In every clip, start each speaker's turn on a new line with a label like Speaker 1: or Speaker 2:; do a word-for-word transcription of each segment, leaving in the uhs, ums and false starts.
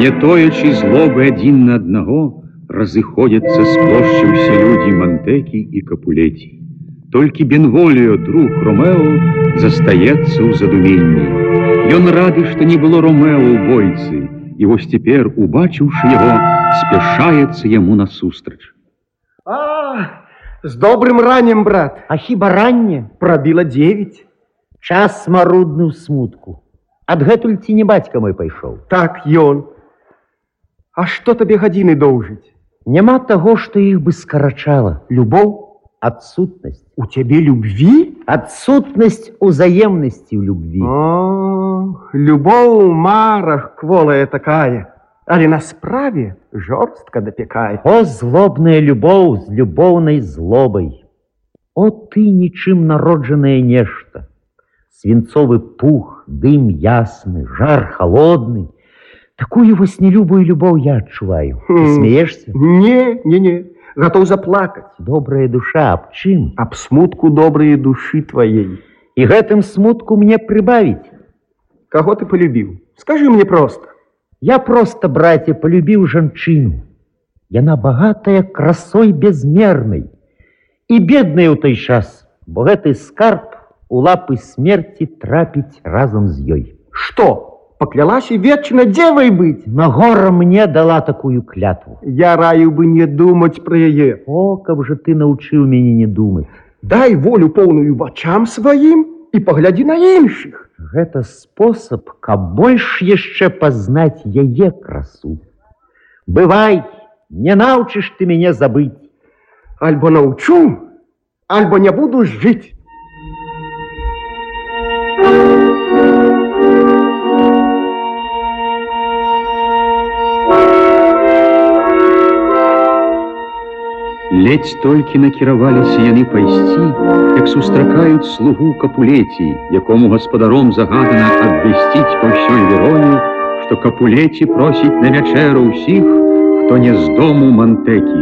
Speaker 1: Не тоячи злобы один на одного, разыходятся с площадью все люди Монтеки и Капулети. Только Бенволио, друг Ромео, застается у задумении. И он рады, что не было Ромео у бойцы, и вось теперь, убачивши его, спешается ему насустрач.
Speaker 2: А, с добрым раннем, брат.
Speaker 3: А хіба ранне?
Speaker 2: Пробило девять.
Speaker 3: Час марудны ў смутку. Адгэтуль ці не бацька мой пайшоў?
Speaker 2: Так, ён. А што табе гадзіны доўжыць?
Speaker 3: Няма таго, што іх бы скарачала.
Speaker 2: Любоў?
Speaker 3: Адсутнасць.
Speaker 2: У цябе любви?
Speaker 3: Адсутнасць узаемнасці ў любви.
Speaker 2: О, любоў у марах кволая такая, але на справе жорстка дапякае.
Speaker 3: О, злобная любоў з любоўнай злобай. О, ты нічым народжанае нешта. Свинцовы пух, дым ясны, жар холодны. Такую вось нелюбую любоў я адчуваю. Ты смеешься?
Speaker 2: Не, не, не. Готов заплакать.
Speaker 3: Добрая душа, аб чым?
Speaker 2: Аб смутку добрые души твоей.
Speaker 3: И гэтым смутку мне прибавить.
Speaker 2: Кого ты полюбил? Скажи мне просто.
Speaker 3: Я просто, братья, полюбил жанчыну. Яна богатая красой безмерной. И бедная у той час, бо гэты скарб у лапы смерти трапить разом с ёй.
Speaker 2: Что? Поклялась и вечно девой быть?
Speaker 3: Нагора мне дала такую клятву.
Speaker 2: Я раю бы не думать про яе.
Speaker 3: О, как же ты научил меня не думать.
Speaker 2: Дай волю полную вачам своим и погляди на іншых.
Speaker 3: Это способ, каб больше еще познать яе красу. Бывай, не научишь ты меня забыть.
Speaker 2: Альбо научу, альбо не буду жить.
Speaker 1: Ледь толькі накіраваліся яны пайсці, як сустракаюць слугу Капулети, якому гаспадаром загадана абвясціць па ўсёй Вероне, што Капулети просіць на вячэру ўсіх, хто не з дому Монтеки.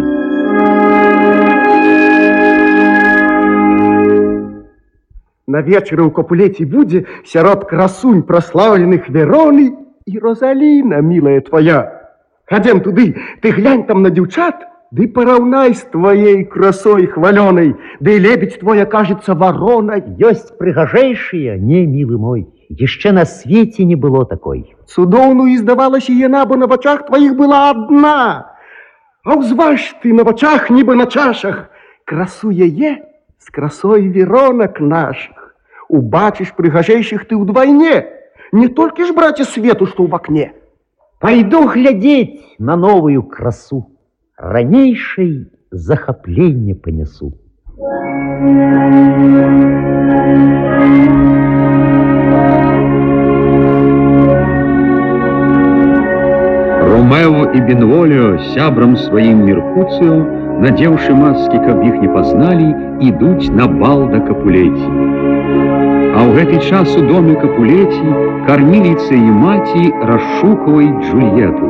Speaker 2: На вечары ў Капулети будзе сярод красунь праслаўленых Вероны і Розаліна, милая твоя. Хадзем туды, ты глянь там на дзяўчат, ды пораўнай с твоей красой хваленой, да и лебедь твой окажется вороной.
Speaker 3: Есть прыгажейшие, не, милый мой, еще на свете не было такой.
Speaker 2: Цудоўную и здавалася яна, бо на вачах твоих была одна. А узваж ты на вачах, нібы на чашах, красу яе с красой веронок наших. Убачишь прыгажейших ты удвойне, не только ж, братья, свету, что в окне.
Speaker 3: Пойду глядеть на новую красу. Ранейшей захапленне понесу.
Speaker 1: Ромео и Бенволио сябрам своим Меркуцио, надевши маски, каб их не познали, идут на бал до Капулети. А в этот час у доме Капулети кормилица и мати расшукивает Джульетту.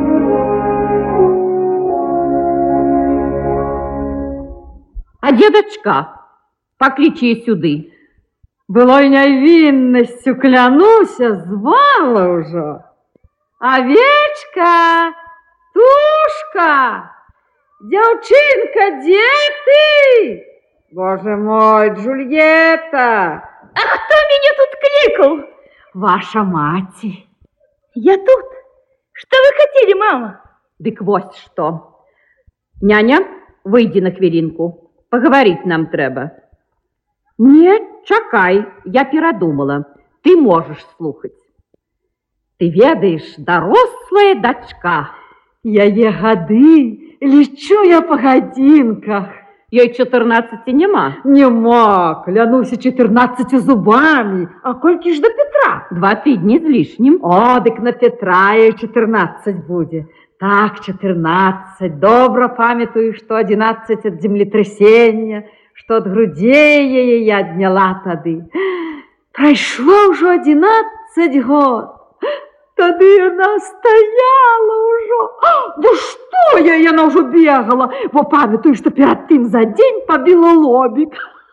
Speaker 4: А дедочка, покличи сюды.
Speaker 5: Былой невинностью, клянуся, звала уже. Овечка, тушка, девчинка, где ты? Боже мой, Джульетта.
Speaker 4: А кто меня тут кликал?
Speaker 5: Ваша мать.
Speaker 4: Я тут. Что вы хотели, мама?
Speaker 5: Дык вот что.
Speaker 4: Няня, выйди на хвилинку. Поговорить нам трэба.
Speaker 5: Нет,
Speaker 4: чакай, я перадумала. Ты можешь слухать. Ты ведаешь, дорослая дочка.
Speaker 5: Яе гады, лечу я по годинках.
Speaker 4: Ей четырнадцати нема.
Speaker 5: Нема, клянуся четырнадцатью зубами. А кольки ж до Петра?
Speaker 4: Два тыдні з лишним.
Speaker 5: О, дык на Петра ей четырнадцать будет. Так, четырнадцать. Добро памятую, что одиннадцать от землетрясения, что от грудей ее я отняла тады. Прошло уже одиннадцать год. Тады она стояла уже. Да что я, я она уже бегала. Бо памятую, что перед тым за день побила лобик.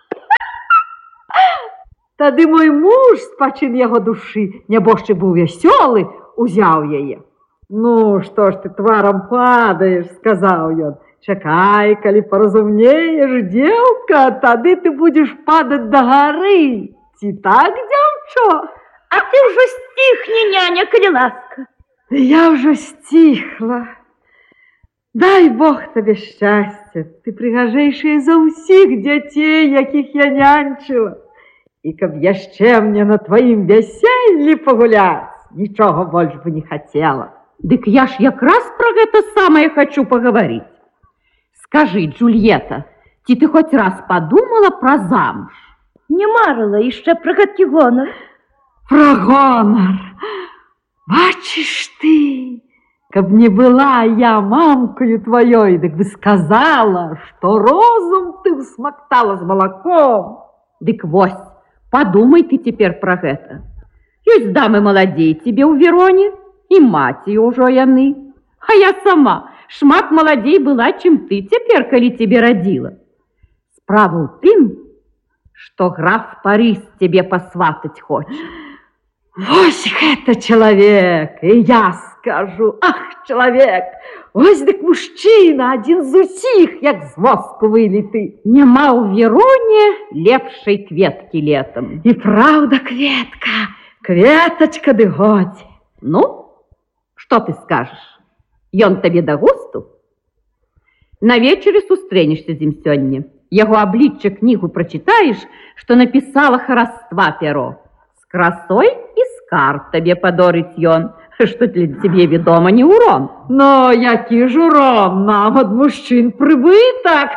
Speaker 5: Тады мой муж, спачин его души, небожче был веселый, узял ее. Ну, что ж ты тваром падаешь, сказал ён. Чакай, калі паразумнееш, девка, тады ты будешь падать до горы. Ці так, дзяўчо?
Speaker 6: А ты уже стихни, няня, коли ласка.
Speaker 5: Я уже стихла. Дай Бог тебе счастья. Ты пригажэйшая за ўсіх дзяцей, якіх я нянчила. И каб яшчэ мне на твоим вяселлі погуляць, нічога больш бы не хотела.
Speaker 4: Дык я ж якраз про гэта самое хочу поговорить. Скажи, Джульетта, ці ты хоть раз подумала про замуж?
Speaker 6: Не марила еще про гэткі гонар.
Speaker 5: Про гонар. Бачишь ты, каб не была я мамкою твоей, дык бы сказала, что розум ты усмактала с молоком.
Speaker 4: Дык вось, подумай ты теперь про гэта. Ёсць дамы маладзей тебе ў Вероне, и маці ўжо яны. А я сама шмат маладзей была, чым ты цяпер, калі тебе родила. Справа ў тым, что граф Парис тебе посватать хочет.
Speaker 5: Вось гэта человек, и я скажу, ах, человек, вось дык мужчина, один з усіх, як з воску выліты.
Speaker 4: Нема ў Вероне лепшай кветкі летом.
Speaker 5: И правда, кветка, кветочка ды годзе.
Speaker 4: Ну, что ты скажешь? Ён табе да густу? На вечере сустрэнешся з ім сёння. Яго аблічча книгу прочитаешь, что написала хараства перо. С красой и скарб табе падорыць ён, что для тебе ведомо не урон.
Speaker 5: Но які ж урон, нам ад мужчин прыбытак.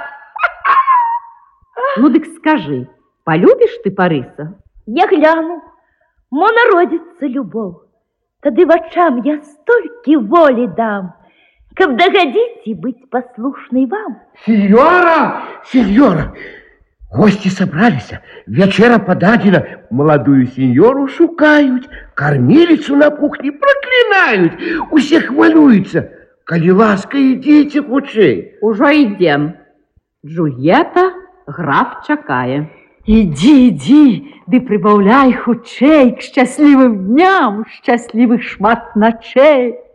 Speaker 4: Ну дык скажи, полюбишь ты Париса?
Speaker 6: Я гляну, мо народится любовь. Тады вачам я столькі волі дам, каб дагадзіць і быць паслушнай вам.
Speaker 2: Сеньора, сеньора, гости собрались, вечера подадена, молодую сеньору шукают, кормилицу на кухне проклинают, усе хвалюются. Коли ласка, идите хутчэй.
Speaker 4: Ужо ідем. Джульетта, граф чакае.
Speaker 5: Иди, иди, ды прибавляй хутчэй к счастливым дням, счастливых шмат ночей.